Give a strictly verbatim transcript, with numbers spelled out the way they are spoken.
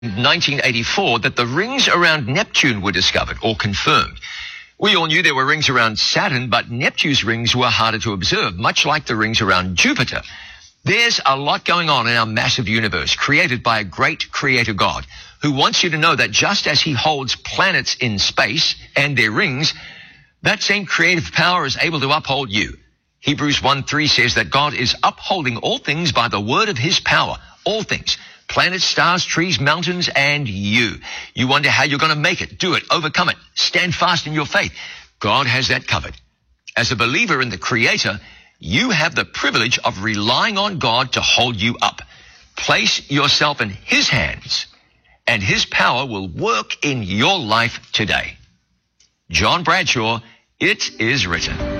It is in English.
nineteen eighty-four that the rings around Neptune were discovered or confirmed. We all knew there were rings around Saturn, but Neptune's rings were harder to observe, much like the rings around Jupiter. There's a lot going on in our massive universe, created by a great creator God, who wants you to know that just as he holds planets in space and their rings, that same creative power is able to uphold you. Hebrews one three says that God is upholding all things by the word of his power, all things. Planets, stars, trees, mountains, and you. You wonder how you're going to make it, do it, overcome it, stand fast in your faith. God has that covered. As a believer in the Creator, you have the privilege of relying on God to hold you up. Place yourself in his hands, and his power will work in your life today. John Bradshaw, it is written.